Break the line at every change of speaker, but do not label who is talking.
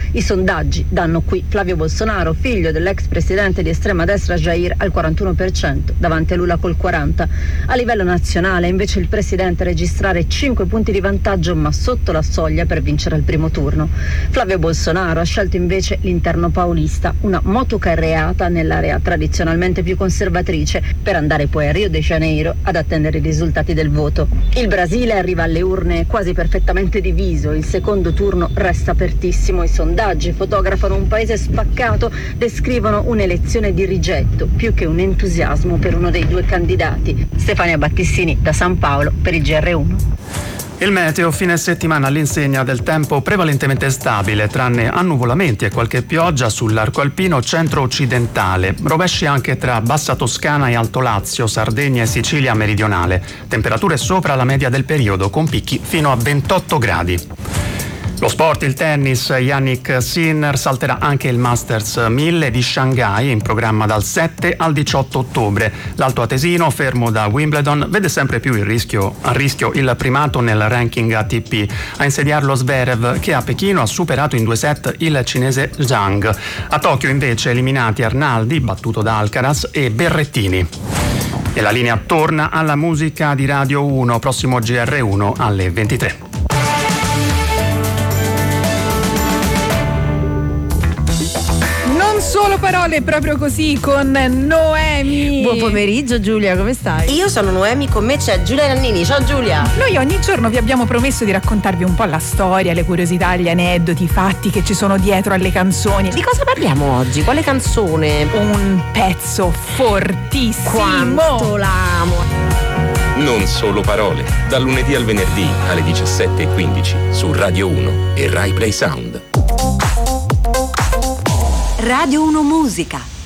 I sondaggi danno qui Flavio Bolsonaro, figlio dell'ex presidente di estrema destra Jair, al 41%, davanti a Lula col 40%. A livello nazionale invece il presidente registrare 5 punti di vantaggio, ma sotto la soglia per vincere al primo turno. Flavio Bolsonaro ha scelto invece l'interno paulista, una motocarreata nell'area tradizionalmente più conservatrice, per andare poi a Rio de Janeiro ad attendere i risultati del voto. Il Brasile arriva alle urne quasi perfettamente diviso, il secondo turno resta apertissimo, i sondaggi fotografano un paese spaccato, descrivono un'elezione di rigetto più che un entusiasmo per uno dei due candidati. Stefania Battistini da San Paolo per il GR1.
Il meteo fine settimana all'insegna del tempo prevalentemente stabile, tranne annuvolamenti e qualche pioggia sull'arco alpino centro-occidentale. Rovesci anche tra Bassa Toscana e Alto Lazio, Sardegna e Sicilia meridionale. Temperature sopra la media del periodo, con picchi fino a 28 gradi. Lo sport, il tennis, Jannik Sinner salterà anche il Masters 1000 di Shanghai, in programma dal 7 al 18 ottobre. L'altoatesino, fermo da Wimbledon, vede sempre più a rischio il primato nel ranking ATP. A insediarlo Zverev, che a Pechino ha superato in 2 set il cinese Zhang. A Tokyo invece eliminati Arnaldi, battuto da Alcaraz, e Berrettini. E la linea torna alla musica di Radio 1, prossimo GR1 alle 23.
Solo parole, proprio così, con Noemi.
Buon pomeriggio Giulia, come stai?
Io sono Noemi, con me c'è Giulia Nannini. Ciao Giulia.
Noi ogni giorno vi abbiamo promesso di raccontarvi un po' la storia, le curiosità, gli aneddoti, i fatti che ci sono dietro alle canzoni.
Di cosa parliamo oggi? Quale canzone?
Un pezzo fortissimo.
Quanto l'amo.
Non solo parole, dal lunedì al venerdì alle 17:15 su Radio 1 e Rai Play Sound.
Radio 1 Musica.